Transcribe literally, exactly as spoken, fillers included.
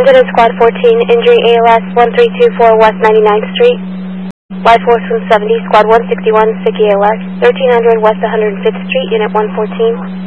London and Squad fourteen, injury A L S one three two four West ninety-ninth Street. Life force from seventy, Squad one sixty-one, sick A L S, thirteen hundred West one hundred fifth Street, Unit one fourteen.